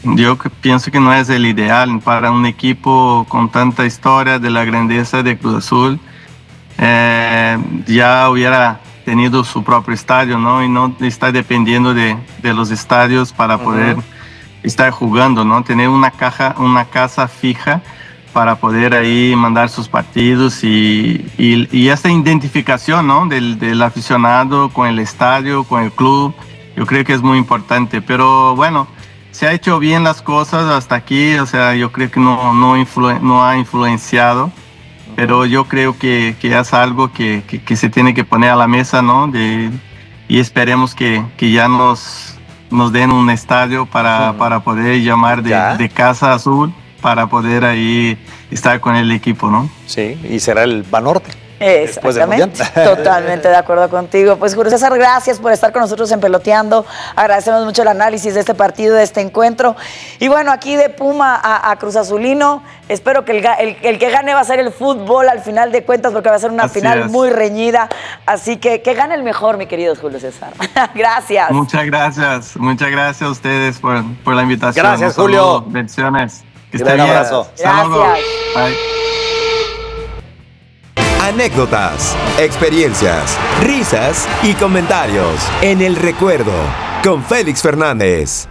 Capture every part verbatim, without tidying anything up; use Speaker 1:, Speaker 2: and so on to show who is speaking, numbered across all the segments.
Speaker 1: yo que pienso que no es el ideal para un equipo con tanta historia de la grandeza de Cruz Azul. Eh, ya hubiera tenido su propio estadio, ¿no? Y no está dependiendo de, de los estadios para poder uh-huh. estar jugando, ¿no? Tener una caja, una casa fija para poder ahí mandar sus partidos y, y, y esta identificación, ¿no? Del, del aficionado con el estadio, con el club, yo creo que es muy importante. Pero bueno, se ha hecho bien las cosas hasta aquí, o sea, yo creo que no, no, influ, no ha influenciado. Pero yo creo que, que es algo que, que, que se tiene que poner a la mesa, ¿no? De, y esperemos que, que ya nos, nos den un estadio para, sí. para poder llamar de, de Casa Azul, para poder ahí estar con el equipo, ¿no?
Speaker 2: Sí, y será el Banorte.
Speaker 3: Exactamente, totalmente de acuerdo contigo. Pues Julio César, gracias por estar con nosotros en Peloteando. Agradecemos mucho el análisis de este partido, de este encuentro. Y bueno, aquí de Puma a, a Cruz Azulino, espero que el, el, el que gane va a ser el fútbol al final de cuentas, porque va a ser una Así final es. muy reñida. Así que que gane el mejor, mi querido Julio César. Gracias.
Speaker 1: Muchas gracias, muchas gracias a ustedes por, por la invitación.
Speaker 2: Gracias, Julio.
Speaker 1: Bendiciones. Que
Speaker 2: Un abrazo.
Speaker 3: Gracias.
Speaker 1: Bye.
Speaker 4: Anécdotas, experiencias, risas y comentarios en El Recuerdo con Félix Fernández.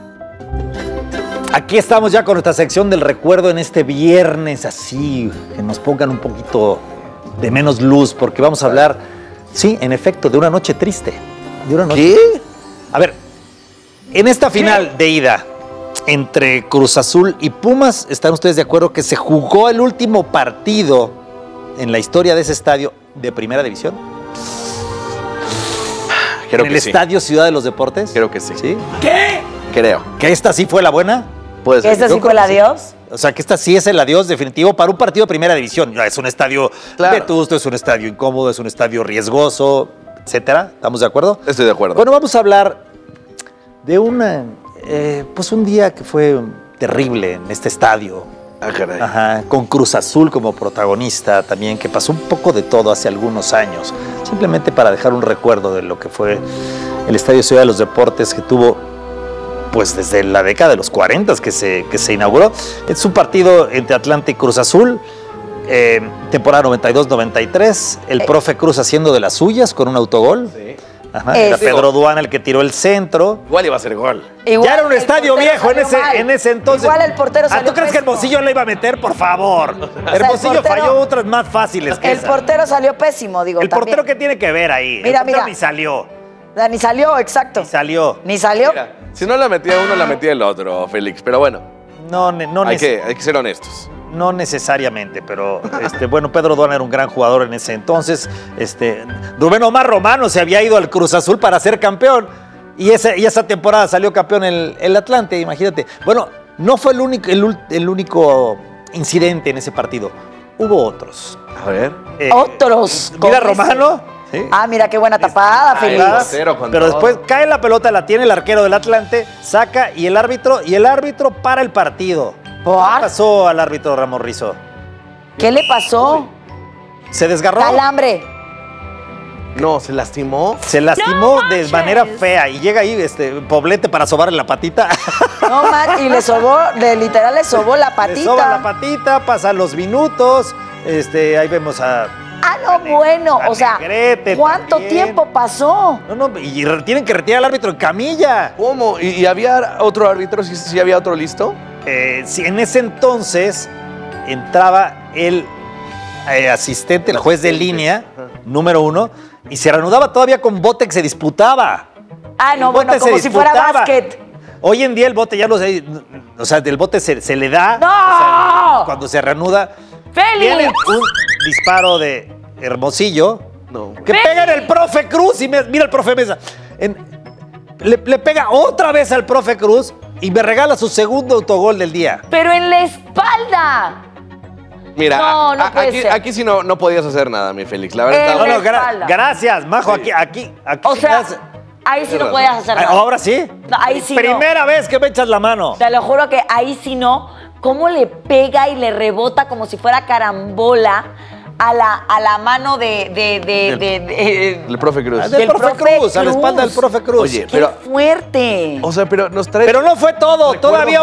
Speaker 2: Aquí estamos ya con nuestra sección del recuerdo en este viernes, así que nos pongan un poquito de menos luz, porque vamos a hablar, sí, en efecto, de una noche triste. De una noche
Speaker 5: ¿Qué?
Speaker 2: Triste. A ver, en esta final ¿Qué? de ida entre Cruz Azul y Pumas, ¿están ustedes de acuerdo que se jugó el último partido en la historia de ese estadio de Primera División?
Speaker 5: Creo
Speaker 2: ¿En
Speaker 5: que
Speaker 2: el
Speaker 5: sí.
Speaker 2: Estadio Ciudad de los Deportes?
Speaker 5: Creo que sí.
Speaker 2: ¿Sí?
Speaker 3: ¿Qué?
Speaker 5: Creo.
Speaker 2: ¿Que esta sí fue la buena?
Speaker 5: Puede ser.
Speaker 3: ¿Esta sí fue el adiós?
Speaker 2: O sea, que esta sí es el adiós definitivo para un partido de Primera División. Es un estadio
Speaker 5: claro.
Speaker 2: vetusto, es un estadio incómodo, es un estadio riesgoso, etcétera. ¿Estamos de acuerdo?
Speaker 5: Estoy de acuerdo.
Speaker 2: Bueno, vamos a hablar de una, eh, pues un día que fue terrible en este estadio.
Speaker 5: Ah, caray.
Speaker 2: Ajá, con Cruz Azul como protagonista también, que pasó un poco de todo hace algunos años, simplemente para dejar un recuerdo de lo que fue el Estadio Ciudad de los Deportes, que tuvo, pues desde la década de los cuarenta que se, que se inauguró. Es un partido entre Atlante y Cruz Azul, eh, temporada noventa y dos noventa y tres, el eh. profe Cruz haciendo de las suyas con un autogol. Sí. Ajá, era Pedro Duana el que tiró el centro.
Speaker 5: Igual iba a ser gol.
Speaker 2: Igual, ya era un estadio viejo en ese, en ese entonces.
Speaker 3: Igual el portero salió
Speaker 2: ¿Ah, ¿Tú crees pésimo? que Hermosillo le iba a meter? Por favor. O sea, Hermosillo portero, falló otras más fáciles que
Speaker 3: El
Speaker 2: esa.
Speaker 3: portero salió pésimo, digo.
Speaker 2: ¿El
Speaker 3: también.
Speaker 2: portero qué tiene que ver ahí?
Speaker 3: Mira,
Speaker 2: el
Speaker 3: mira.
Speaker 2: ni salió.
Speaker 3: Ni salió, exacto.
Speaker 2: Ni salió.
Speaker 3: Ni salió.
Speaker 5: Mira, si no la metía uno, la metía el otro, Félix. Pero bueno.
Speaker 2: No, no
Speaker 5: hay, que, hay que ser honestos.
Speaker 2: No necesariamente, pero este, bueno, Pedro Duana era un gran jugador en ese entonces. Este, Rubén Omar Romano se había ido al Cruz Azul para ser campeón y, ese, y esa temporada salió campeón el, el Atlante, imagínate. Bueno, no fue el único, el, el único incidente en ese partido. Hubo otros.
Speaker 5: A ver.
Speaker 3: Eh, otros.
Speaker 2: Mira Romano.
Speaker 3: ¿Sí? Ah, mira qué buena tapada, Félix.
Speaker 2: Pero todo. Después cae la pelota, la tiene el arquero del Atlante, saca y el árbitro, y el árbitro para el partido.
Speaker 3: ¿Por?
Speaker 2: ¿Qué pasó al árbitro Ramos Rizzo?
Speaker 3: ¿Qué le pasó?
Speaker 2: Se desgarró.
Speaker 3: Calambre.
Speaker 5: No, ¿se lastimó?
Speaker 2: Se lastimó no de manera fea y llega ahí este Poblete para sobarle la patita.
Speaker 3: No, man, y le sobó, de, literal le sobó la patita.
Speaker 2: Le soba la patita, pasan los minutos, este, ahí vemos a...
Speaker 3: Ah, no, bueno, o sea, ¿cuánto también. tiempo pasó?
Speaker 2: No, no, y tienen que retirar al árbitro en camilla.
Speaker 5: ¿Cómo? ¿Y, y había otro árbitro? ¿Sí, sí había otro listo?
Speaker 2: Eh, sí, en ese entonces entraba el eh, asistente, el juez de línea, Ajá. número uno, y se reanudaba todavía con bote que se disputaba.
Speaker 3: Ah, no, bueno, como si fuera básquet.
Speaker 2: Hoy en día el bote ya no se... O sea, del bote se, se le da.
Speaker 3: ¡No!
Speaker 2: O sea, cuando se reanuda.
Speaker 3: ¡Félix!
Speaker 2: Viene un disparo de Hermosillo
Speaker 5: no.
Speaker 2: que
Speaker 3: ¡Félix!
Speaker 2: pega en el profe Cruz y me, mira el profe Mesa. En, le, le pega otra vez al profe Cruz y me regala su segundo autogol del día.
Speaker 3: ¡Pero en la espalda!
Speaker 5: Mira,
Speaker 3: no, no
Speaker 5: a, aquí, aquí sí no, no podías hacer nada, mi Félix. La verdad.
Speaker 2: No, no, gra gracias, Majo. Sí. Aquí, aquí, aquí.
Speaker 3: O sea, ahí sí no podías hacer nada.
Speaker 2: ¿Ahora sí?
Speaker 3: No, ahí sí
Speaker 2: Primera
Speaker 3: no.
Speaker 2: vez que me echas la mano.
Speaker 3: Te lo juro que ahí sí no. Cómo le pega y le rebota como si fuera carambola a la, a la mano de... de, de, de, de,
Speaker 5: del profe Cruz.
Speaker 2: Del, del profe, profe Cruz, Cruz, a la espalda del profe Cruz.
Speaker 5: Oye,
Speaker 3: ¡qué
Speaker 5: pero...
Speaker 3: fuerte!
Speaker 5: O sea, pero nos trae...
Speaker 2: Pero no fue todo, todavía...